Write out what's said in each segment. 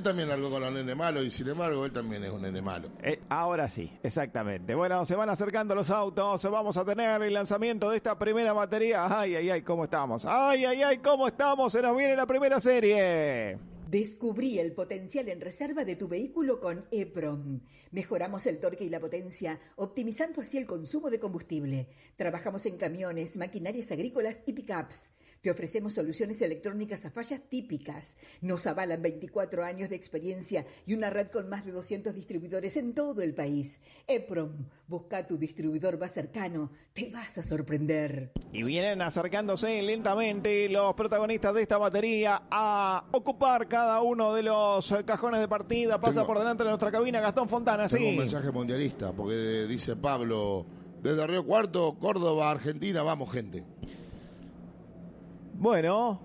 también largó con los nenes malos y sin embargo él también es un nene malo. Ahora sí, exactamente. Bueno, se van acercando los autos, vamos a tener el lanzamiento de esta primera batería. Ay, ay, ay, ¿cómo estamos? Ay, ay, ay, ¿cómo estamos? Se nos viene la primera serie. Descubrí el potencial en reserva de tu vehículo con EPROM. Mejoramos el torque y la potencia, optimizando así el consumo de combustible. Trabajamos en camiones, maquinarias agrícolas y pickups. Te ofrecemos soluciones electrónicas a fallas típicas. Nos avalan 24 años de experiencia y una red con más de 200 distribuidores en todo el país. EPROM, busca tu distribuidor más cercano. Te vas a sorprender. Y vienen acercándose lentamente los protagonistas de esta batería a ocupar cada uno de los cajones de partida. Pasa por delante de nuestra cabina Gastón Fontana. Tengo sí. un mensaje mundialista, porque dice Pablo, desde Río Cuarto, Córdoba, Argentina, vamos gente. Bueno,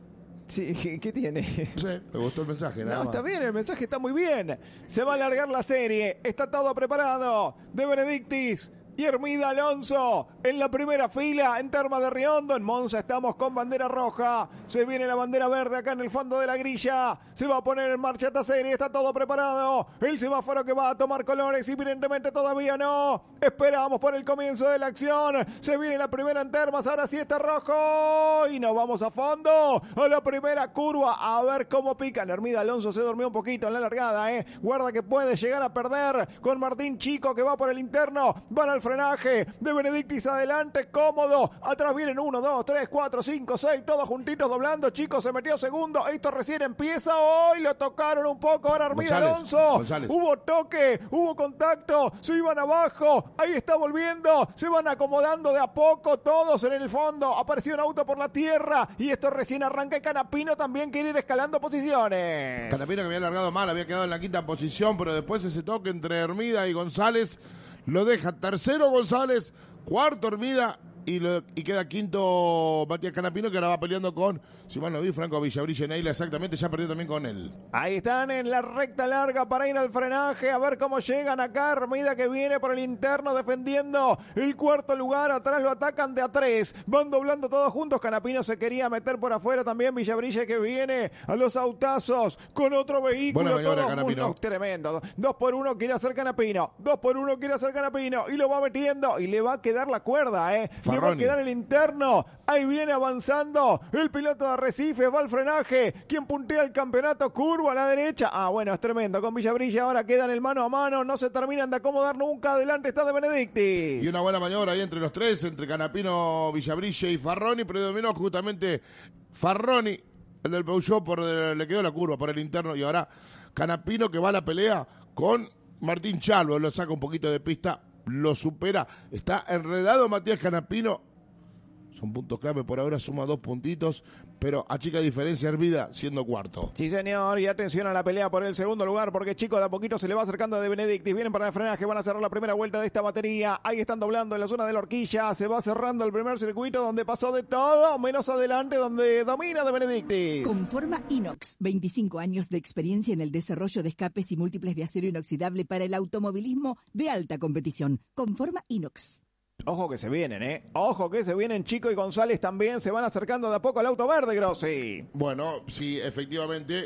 sí, ¿qué tiene? No sé, me gustó el mensaje, nada No, más. está bien, el mensaje está muy bien. Se va a alargar la serie, está todo preparado. De Benedictis y Hermida Alonso en la primera fila en Termas de Riondo. En Monza estamos con bandera roja. Se viene la bandera verde acá en el fondo de la grilla. Se va a poner en marcha esta serie, está todo preparado. El semáforo que va a tomar colores, evidentemente todavía no. Esperamos por el comienzo de la acción. Se viene la primera en Termas, ahora sí está rojo. Y nos vamos a fondo a la primera curva. A ver cómo pican. Hermida Alonso se durmió un poquito en la largada, Guarda que puede llegar a perder con Martín Chico que va por el interno. Van al frenaje de Benedictis adelante, cómodo. Atrás vienen 1, 2, 3, 4, 5, 6, todos juntitos doblando. Chico se metió segundo. Esto recién empieza. Hoy lo tocaron un poco. Ahora Hermida Alonso. González. Hubo toque, hubo contacto. Se iban abajo. Ahí está volviendo. Se van acomodando de a poco todos en el fondo. Apareció un auto por la tierra. Y esto recién arranca. Y Canapino también quiere ir escalando posiciones. Canapino que había largado mal, había quedado en la quinta posición, pero después ese toque entre Hermida y González lo deja tercero González, cuarto Hermida y queda quinto Matías Canapino, que ahora va peleando con, si mal no vi, Franco Villabrilla Neila, exactamente, ya perdió también con él. Ahí están en la recta larga para ir al frenaje, a ver cómo llegan acá. Hermida que viene por el interno defendiendo el cuarto lugar, atrás lo atacan de a tres, van doblando todos juntos. Canapino se quería meter por afuera también. Villabrilla que viene a los autazos con otro vehículo. Buena maniobra, Canapino. Tremendo, 2 por 1 quiere hacer Canapino, 2 por 1 quiere hacer Canapino y lo va metiendo y le va a quedar la cuerda, le va a quedar el interno. Ahí viene avanzando el piloto de Arrecife, va al frenaje. ¿Quién puntea el campeonato? Curva a la derecha. Bueno, es tremendo. Con Villabrilla ahora quedan el mano a mano. No se terminan de acomodar nunca. Adelante está de Benedictis. Y una buena maniobra ahí entre los tres, entre Canapino, Villabrilla y Farroni. Predominó justamente Farroni, el del Peugeot, le quedó la curva por el interno. Y ahora Canapino, que va a la pelea con Martín Chalvo. Lo saca un poquito de pista, lo supera. Está enredado Matías Canapino. Son puntos clave, por ahora suma 2 puntitos, pero achica diferencia Hermida siendo cuarto. Sí, señor, y atención a la pelea por el segundo lugar, porque Chico de a poquito se le va acercando de Benedictis. Vienen para el frenaje, van a cerrar la primera vuelta de esta batería. Ahí están doblando en la zona de la horquilla. Se va cerrando el primer circuito donde pasó de todo, menos adelante donde domina de Benedictis. Conforma Inox, 25 años de experiencia en el desarrollo de escapes y múltiples de acero inoxidable para el automovilismo de alta competición. Conforma Inox. Ojo que se vienen, Ojo que se vienen. Chico y González también se van acercando de a poco al auto verde, Grossi. Bueno, sí, efectivamente.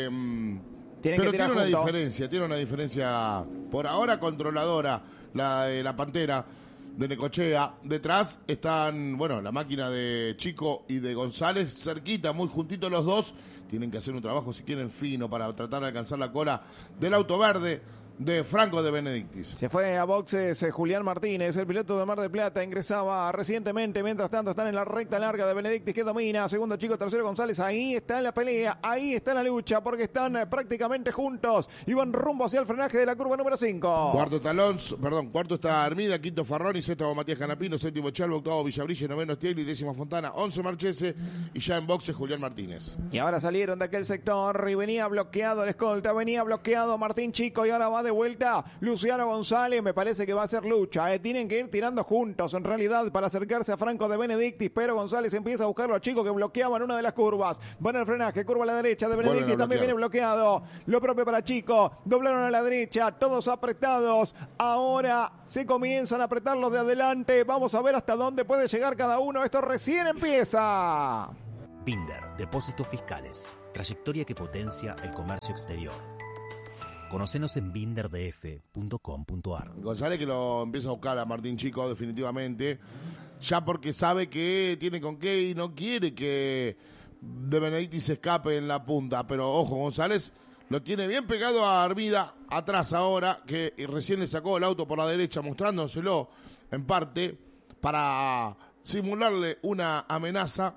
Pero tiene una diferencia por ahora controladora, la de la Pantera de Necochea. Detrás están, la máquina de Chico y de González, cerquita, muy juntitos los dos. Tienen que hacer un trabajo, si quieren, fino para tratar de alcanzar la cola del auto verde de Franco de Benedictis. Se fue a boxes Julián Martínez, el piloto de Mar del Plata, ingresaba recientemente. Mientras tanto están en la recta larga de Benedictis que domina. Segundo Chico, tercero González. Ahí está en la pelea, ahí está en la lucha, porque están prácticamente juntos y van rumbo hacia el frenaje de la curva número 5. Cuarto está Hermida, quinto Farroni, sexto Matías Canapino, séptimo Chalvo, octavo Villabrilla, noveno Stiegli, décimo Fontana, 11 Marchese y ya en boxes Julián Martínez. Y ahora salieron de aquel sector y venía bloqueado el escolta, venía bloqueado Martín Chico y ahora va de vuelta Luciano González. Me parece que va a ser lucha, tienen que ir tirando juntos en realidad para acercarse a Franco de Benedictis, pero González empieza a buscarlo a Chico que bloqueaba en una de las curvas. Van al frenaje, curva a la derecha de Benedictis, también viene bloqueado. Lo propio para Chico, doblaron a la derecha, todos apretados. Ahora se comienzan a apretar los de adelante. Vamos a ver hasta dónde puede llegar cada uno. Esto recién empieza. Binder, depósitos fiscales. trayectoria que potencia el comercio exterior. Conocenos en binderdf.com.ar. González que lo empieza a buscar a Martín Chico definitivamente, ya porque sabe que tiene con qué y no quiere que De Benedictis se escape en la punta. Pero ojo, González lo tiene bien pegado a Armida atrás ahora, que recién le sacó el auto por la derecha, mostrándoselo en parte para simularle una amenaza.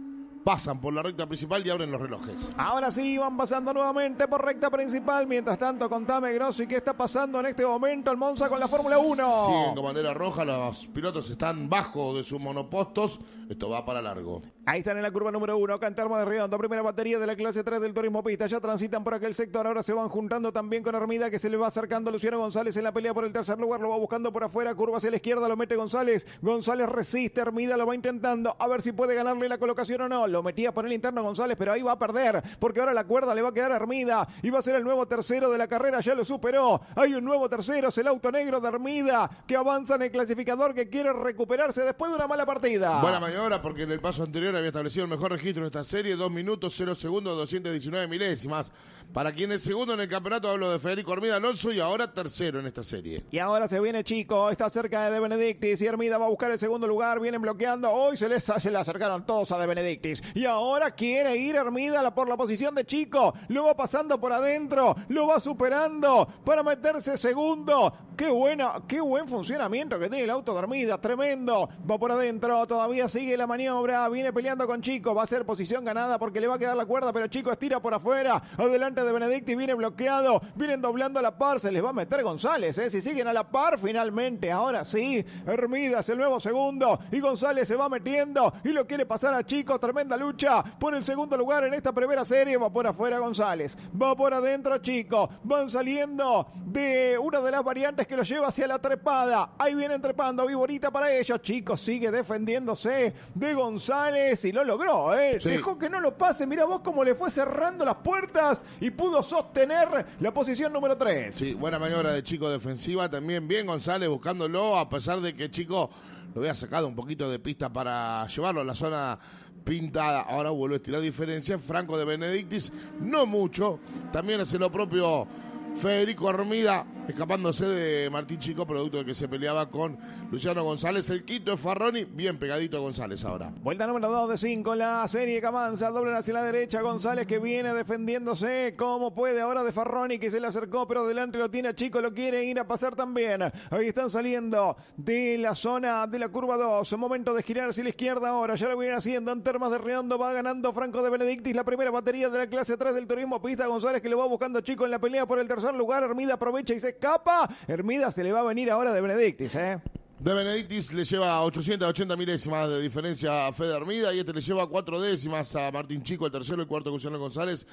Pasan por la recta principal y abren los relojes. Ahora sí, van pasando nuevamente por recta principal. Mientras tanto, contame, Grossi, ¿qué está pasando en este momento en Monza con la Fórmula 1? Siguen con bandera roja, los pilotos están bajo de sus monopostos. Esto va para largo. Ahí están en la curva número 1, acá en Termas de Riondo, primera batería de la clase 3 del Turismo Pista. Ya transitan por aquel sector, ahora se van juntando también con Armida, que se le va acercando a Luciano González en la pelea por el tercer lugar. Lo va buscando por afuera, curva hacia la izquierda, lo mete González. González resiste, Armida lo va intentando, a ver si puede ganarle la colocación o no. Lo metía por el interno González, pero ahí va a perder, porque ahora la cuerda le va a quedar a Armida y va a ser el nuevo tercero de la carrera, ya lo superó. Hay un nuevo tercero, es el auto negro de Armida, que avanza en el clasificador, que quiere recuperarse después de una mala partida. Buena maniobra, porque en el paso anterior había establecido el mejor registro de esta serie, 2 minutos, 0 segundos, 219 milésimas. Para quien es segundo en el campeonato, hablo de Federico Armida Alonso, y ahora tercero en esta serie. Y ahora se viene Chico, está cerca de Benedictis y Armida va a buscar el segundo lugar, vienen bloqueando. Hoy se le acercaron todos a de Benedictis y ahora quiere ir Armida por la posición de Chico, lo va pasando por adentro, lo va superando para meterse segundo. Qué buen funcionamiento que tiene el auto de Armida, tremendo. Va por adentro, todavía sigue la maniobra, viene peleando con Chico, va a ser posición ganada porque le va a quedar la cuerda, pero Chico estira por afuera, adelante de Benedictis, viene bloqueado, vienen doblando a la par, se les va a meter González, si siguen a la par finalmente, ahora sí, Armida es el nuevo segundo y González se va metiendo y lo quiere pasar a Chico, tremenda lucha por el segundo lugar en esta primera serie. Va por afuera González, va por adentro Chico, van saliendo de una de las variantes que lo lleva hacia la trepada, ahí vienen trepando, viborita para ellos. Chico sigue defendiéndose de González y lo logró, sí. Dejó que no lo pase, mira vos cómo le fue cerrando las puertas y pudo sostener la posición número 3. Sí, buena maniobra de Chico defensiva, también bien González buscándolo, a pesar de que Chico lo había sacado un poquito de pista para llevarlo a la zona pintada. Ahora vuelve a estirar diferencia. Franco de Benedictis, no mucho. También hace lo propio Federico Armida, escapándose de Martín Chico, producto de que se peleaba con Luciano González. El quinto es Farroni, bien pegadito a González ahora. Vuelta número 2 de 5, la serie que avanza, doblan hacia la derecha, González que viene defendiéndose como puede ahora de Farroni, que se le acercó, pero delante lo tiene a Chico, lo quiere ir a pasar también. Ahí están saliendo de la zona de la curva 2, momento de girar hacia la izquierda ahora, ya lo vienen haciendo en Termas de Riondo, va ganando Franco de Benedictis, la primera batería de la clase 3 del Turismo Pista. González que lo va buscando a Chico en la pelea por el tercer lugar, Armida aprovecha y se escapa. Armida se le va a venir ahora de Benedictis, De Benedictis le lleva 880 milésimas de diferencia a Fede Armida, y este le lleva 4 décimas a Martín Chico, el tercero, el cuarto Luciano González,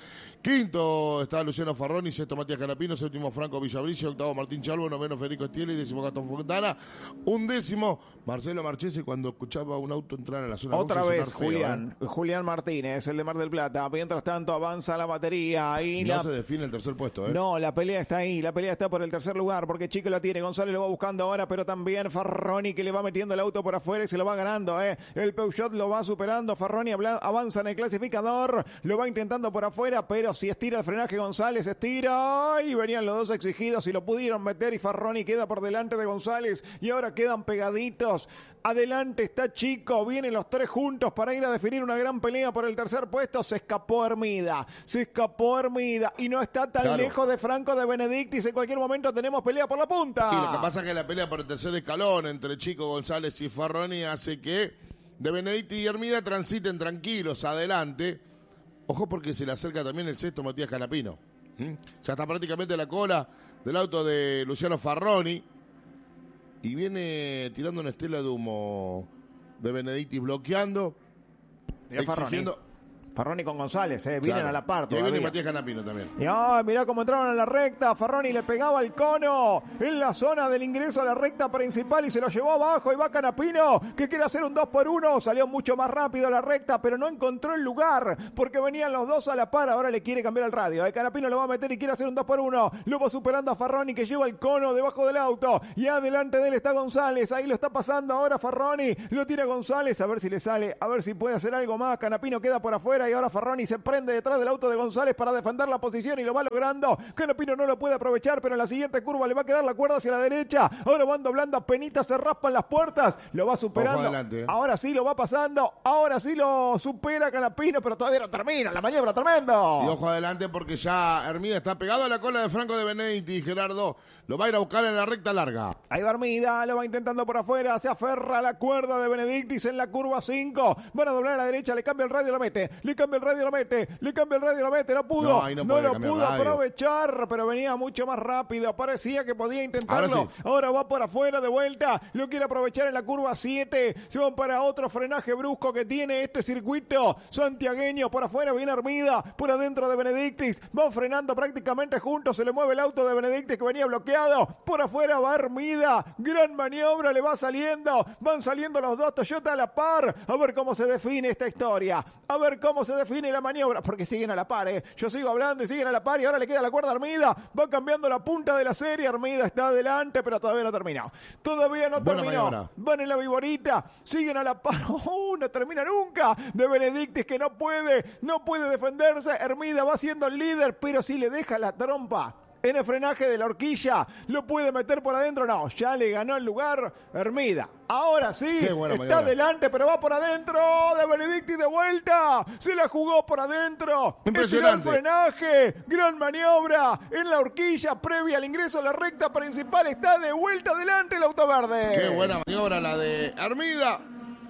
quinto está Luciano Farroni, sexto Matías Canapino, séptimo Franco Villabrice, octavo Martín Chalvo, noveno Federico Estiele y décimo Gastón Fontana, undécimo Marcelo Marchesi, cuando escuchaba un auto entrar en la zona. Otra vez Julián Martínez, el de Mar del Plata. Mientras tanto avanza la batería y no se define el tercer puesto, No, la pelea está ahí, la pelea está por el tercer lugar porque Chico la tiene, González lo va buscando ahora, pero también Farroni que le va metiendo el auto por afuera y se lo va ganando, El Peugeot lo va superando, Farroni avanza en el clasificador, lo va intentando por afuera, pero si estira el frenaje González, estira y venían los dos exigidos y lo pudieron meter y Farroni queda por delante de González y ahora quedan pegaditos. Adelante está Chico, vienen los tres juntos para ir a definir una gran pelea por el tercer puesto. Se escapó Armida y no está tan lejos de Franco de Benedictis. En cualquier momento tenemos pelea por la punta. Y lo que pasa es que la pelea por el tercer escalón entre Chico, González y Farroni hace que de Benedictis y Armida transiten tranquilos adelante. Ojo porque se le acerca también el sexto Matías Canapino. Ya está prácticamente la cola del auto de Luciano Farroni. Y viene tirando una estela de humo de Benedictis bloqueando, exigiendo. Farroni con González, vienen a la par. Y ahí viene Matías Canapino también. Y mirá cómo entraron a la recta. Farroni le pegaba el cono en la zona del ingreso a la recta principal y se lo llevó abajo. Y va Canapino, que quiere hacer un 2x1. Salió mucho más rápido a la recta, pero no encontró el lugar porque venían los dos a la par. Ahora le quiere cambiar el radio. Canapino lo va a meter y quiere hacer un 2x1. Lo va superando a Farroni, que lleva el cono debajo del auto. Y adelante de él está González. Ahí lo está pasando ahora Farroni. Lo tira González. A ver si le sale, a ver si puede hacer algo más. Canapino queda por afuera. y ahora Farroni se prende detrás del auto de González para defender la posición y lo va logrando. Canapino no lo puede aprovechar, pero en la siguiente curva le va a quedar la cuerda hacia la derecha. Ahora van doblando a penitas, se raspan las puertas, lo va superando. Adelante. Ahora sí lo va pasando, ahora sí lo supera Canapino, pero todavía no termina, la maniobra tremendo. Y ojo adelante porque ya Hermida está pegado a la cola de Franco de Benedetti. Gerardo lo va a ir a buscar en la recta larga. Ahí va Hermida, lo va intentando por afuera, se aferra a la cuerda de Benedictis en la curva 5. Van a doblar a la derecha, le cambia el radio, lo mete, le cambia el radio, lo mete, le cambia el radio, lo mete, no pudo, No, ahí no puede lo cambiar pudo radio. aprovechar, pero venía mucho más rápido, parecía que podía intentarlo. Ahora sí. Ahora va por afuera de vuelta, lo quiere aprovechar en la curva 7, se van para otro frenaje brusco que tiene este circuito santiagueño. Por afuera viene Hermida, por adentro de Benedictis, van frenando prácticamente juntos, se le mueve el auto de Benedictis que venía bloqueado, por afuera va Hermida, gran maniobra, le va saliendo, van saliendo los dos Toyota a la par. A ver cómo se define esta historia, a ver cómo se define la maniobra, porque siguen a la par, yo sigo hablando y siguen a la par y ahora le queda la cuerda a Hermida, va cambiando la punta de la serie, Hermida está adelante pero todavía no terminó, todavía no Buena terminó, maniobra. van en la viborita, siguen a la par, no termina nunca, de Benedictis que no puede defenderse, Hermida va siendo el líder, pero si le deja la trompa en el frenaje de la horquilla, lo puede meter por adentro, no, ya le ganó el lugar Hermida. Ahora sí, Qué buena está maniobra. adelante, pero va por adentro de Benedictis de vuelta, se la jugó por adentro, Impresionante. estiró el frenaje, gran maniobra en la horquilla previa al ingreso a la recta principal, está de vuelta adelante el auto verde. Qué buena maniobra la de Hermida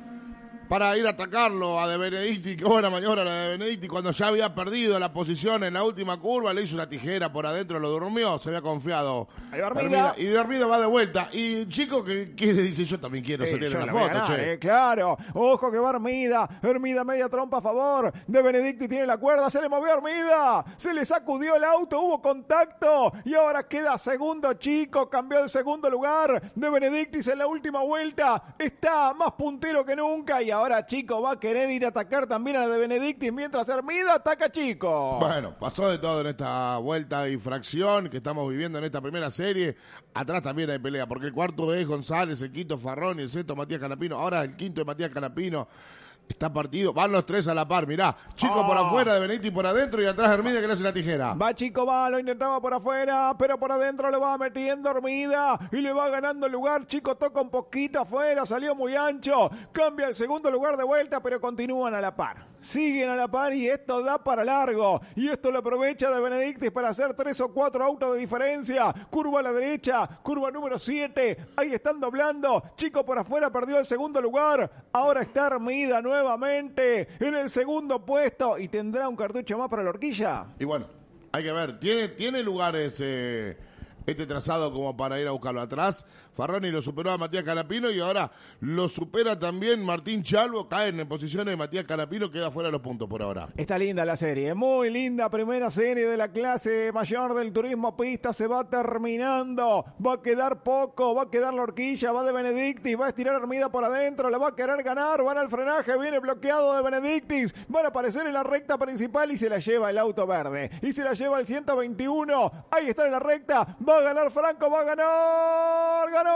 para ir a atacarlo a De Benedetti. Qué buena maniobra la de Benedetti. Cuando ya había perdido la posición en la última curva, le hizo una tijera por adentro, lo durmió, se había confiado. Ahí va Hermida. Y Hermida va de vuelta. Y el chico que quiere dice, yo también quiero salir yo en la voy a foto, ganar, che. claro, ojo que va Hermida media trompa a favor, de Benedictis tiene la cuerda, se le movió Hermida, se le sacudió el auto, hubo contacto y ahora queda segundo Chico, cambió el segundo lugar, de Benedictis en la última vuelta, está más puntero que nunca y ahora Chico va a querer ir a atacar también a la de Benedictis mientras Hermida ataca a Chico. Bueno, pasó de todo en esta vuelta y fracción que estamos viviendo en esta primera serie. Atrás también hay pelea, porque el cuarto es González, el quinto Farroni, el sexto Matías Canapino. Ahora el quinto es Matías Canapino. Está partido, van los tres a la par, mirá. Chico por afuera, de Benedetti por adentro y atrás Hermida que le hace la tijera. Va Chico, lo intentaba por afuera, pero por adentro le va metiendo Hermida y le va ganando el lugar. Chico toca un poquito afuera, salió muy ancho, cambia el segundo lugar de vuelta, pero continúan a la par. Siguen a la par y esto da para largo. Y esto lo aprovecha de Benedictis para hacer 3 o 4 autos de diferencia. Curva a la derecha, curva número 7. Ahí están doblando. Chico por afuera perdió el segundo lugar. Ahora está Hermida nuevamente en el segundo puesto y tendrá un cartucho más para la horquilla. Y bueno, hay que ver, tiene lugares este trazado como para ir a buscarlo atrás. Farroni lo superó a Matías Canapino y ahora lo supera también Martín Chalvo. Caen en posiciones de Matías Canapino, queda fuera de los puntos por ahora. Está linda la serie, muy linda primera serie de la clase mayor del turismo pista, se va terminando, va a quedar poco, va a quedar la horquilla, va de Benedictis, va a estirar Hermida por adentro, la va a querer ganar, van al frenaje, viene bloqueado de Benedictis, van a aparecer en la recta principal y se la lleva el auto verde, y se la lleva el 121, ahí está en la recta, va a ganar Franco, va a ganar, ganó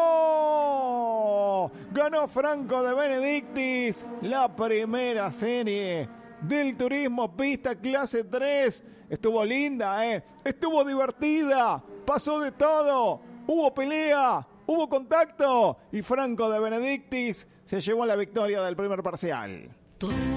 Franco de Benedictis, la primera serie del turismo pista clase 3. Estuvo linda, estuvo divertida, pasó de todo, hubo pelea, hubo contacto y Franco de Benedictis se llevó la victoria del primer parcial.